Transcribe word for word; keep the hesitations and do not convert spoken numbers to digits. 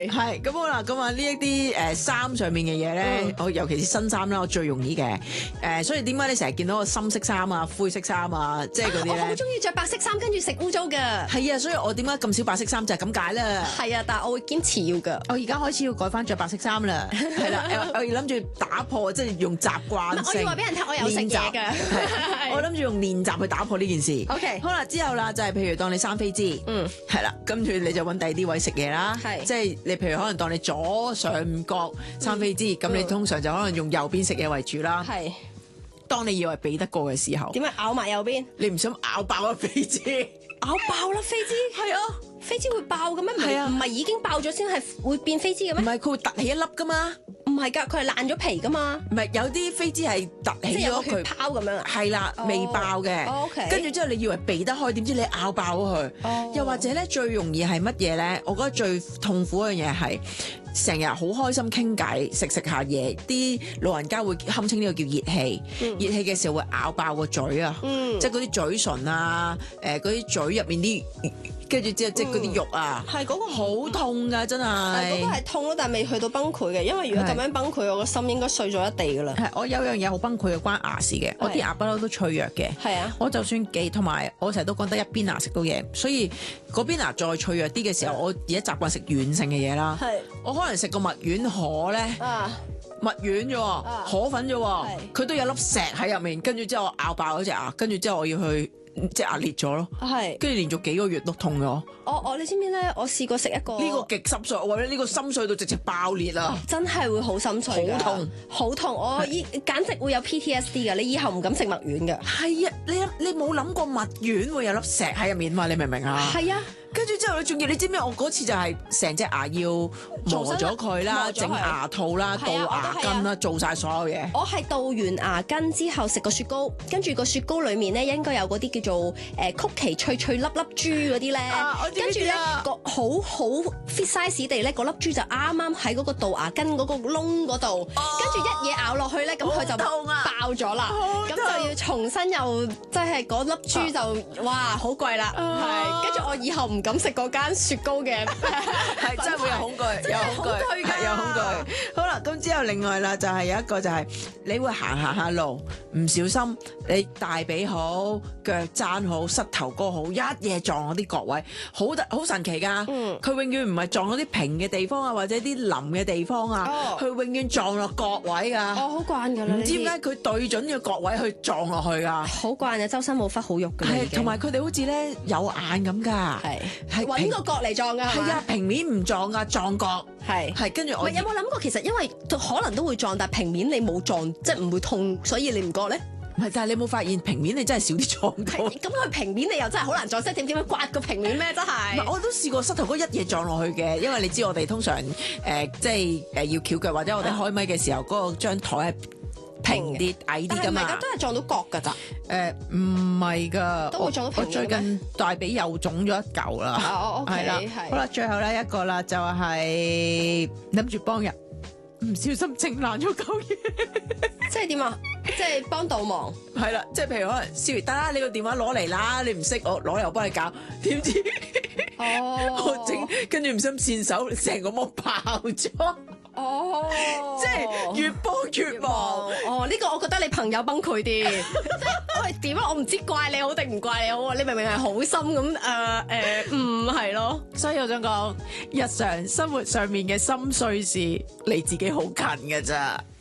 係咁好啦，咁啊呢一啲誒衫上面嘅嘢咧，我、尤其是新衫啦，我最容易嘅。誒、呃，所以點解你成日見到個深色衫啊、灰色衫啊，即係嗰啲咧？ 我好中意着白色衫，跟住食污糟㗎。 係啊，所以我點解咁少白色衫就係咁解啦。 係啊，但係我會堅持要㗎。 我而家開始要改翻着白色衫啦，係啦，我我要諗住打破，即係用習慣性。 我要話俾人聽，我有食嘢㗎。 我諗住用練習去打破呢件事。 OK 好啦，之後啦，就係、譬如當你生飛枝，嗯，係啦，跟住你就揾第二啲位食嘢啦， 係即係你譬如可能當你左上角生飛枝，咁、嗯、你通常就可能用右邊食嘢為主啦。 係。 當你以為避得過嘅時候， 點解咬埋右邊？ 你唔想咬爆個飛枝？ 咬爆啦飛枝！係啊，飛枝會爆嘅咩？係啊，唔係已經爆咗先係會變飛枝嘅咩？ 唔係，佢會凸起一粒噶嘛？ 唔係㗎，佢係爛咗皮㗎嘛？ 唔係，有啲飛枝係凸起咗佢， 即係有個血泡咁樣啊？ 係啦，未爆嘅。 哦，OK。 跟住之後，你以為避得開，點知你咬爆咗佢。 哦。 又或者咧，最容易係乜嘢咧？我覺得最痛苦嗰樣嘢係成日好開心傾偈，食食下嘢，啲老人家會堪稱呢個叫熱氣。 嗯、 熱氣嘅時候會咬爆個嘴啊， 嗯、 即係嗰啲嘴唇啊，誒嗰啲嘴入面啲。跟住之後即係嗰啲肉啊， 係嗰、嗯、個好痛㗎，真係。 嗰個係痛咯，但係未去到崩潰嘅，因為如果咁樣崩潰，我個心應該碎咗一地㗎啦。 係，我有樣嘢好崩潰嘅，關牙事嘅。我啲牙不嬲都脆弱嘅。 係啊，我就算幾同埋，我成日都覺得一邊牙食到嘢，所以嗰邊牙再脆弱啲嘅時候，我而家習慣食軟性嘅嘢啦。係，我可能食個蜜丸河咧，啊、蜜丸啫，啊、河粉啫，佢都有粒石喺入面，跟住之後我咬爆嗰隻牙，跟住之後我要去。隻牙裂咗咯，係，跟住連續幾個月都痛咗。 我我你知唔知咧？我試過食一個呢個極心碎，我話咧呢個心碎到直接爆裂啦， 真係會好心碎， 好痛， 好痛，我依簡直會有 P T S D 噶，你以後唔敢食蜜丸噶。 係啊，你你冇諗過蜜丸會有粒石喺入面嘛？你明唔明啊？ 係啊。 跟住之後，你仲要你知唔知？我嗰次就係成隻牙要磨咗佢啦，整牙套啦，倒牙根啦，做晒所有嘢。 我係倒完牙根之後食個雪糕，跟住個雪糕裡面咧應該有嗰啲叫做誒、呃、曲奇脆脆粒粒珠嗰啲咧，跟住咧個好好 fit size 地咧，嗰粒珠就啱啱喺嗰個倒牙根嗰個窿嗰度，跟住一嘢咬落去咧，咁佢就爆咗啦，咁就要重新又即係嗰粒珠就哇好貴啦，係，跟住我以後唔敢食嗰間雪糕嘅， 係真係會有恐懼，有恐懼，係有恐懼。好啦，咁之後另外啦，就係有一個就係你會行行下路，唔小心你大髀好、腳踭好、膝頭哥好，一嘢撞嗰啲角位，好好神奇㗎。嗯，佢永遠唔係撞嗰啲平嘅地方啊，或者啲冧嘅地方啊，佢永遠撞落角位㗎。 哦，好慣㗎啦， 唔知點解佢對準嘅角位去撞落去㗎。 好慣啊，周身冇忽好肉㗎。 係，同埋佢哋好似咧有眼咁㗎。係。 係揾個角嚟撞噶， 係啊，平面唔撞噶，撞角係係跟住我。有冇諗過其實因為可能都會撞，但係平面你冇撞，即係唔會痛，所以你唔覺咧？ 唔係，但係你冇發現平面你真係少啲撞到。 咁佢平面你又真係好難撞，即係點點樣刮個平面咩？真係。 唔係，我都試過膝頭哥一嘢撞落去嘅，因為你知我哋通常誒、呃、即係誒、呃、要翹腳或者我哋開咪嘅時候，嗰、啊、個張台係平啲矮啲噶嘛。 但係都係撞到角㗎咋？ 誒唔係㗎， 都會撞到平面。 我最近大髀又腫咗一嚿啦。 哦 ，OK， 係啦，好啦，最後咧一個啦，就係諗住幫人，唔小心整爛咗嚿嘢。 即係點啊？即係幫倒忙。 係啦，即係譬如可能思月得啦，你個電話攞嚟啦，你唔識我攞嚟我幫你搞，點知哦我整跟住唔小心線手，成個膜爆咗。 哦， 即係越幫越忙。 哦，呢、這個我覺得你朋友崩潰啲。即係我係點啊？我唔知怪你好定唔怪你好啊？你明明係好心咁誒誒，唔係咯。所以我想講，日常生活上面嘅心碎事，離自己好近㗎咋。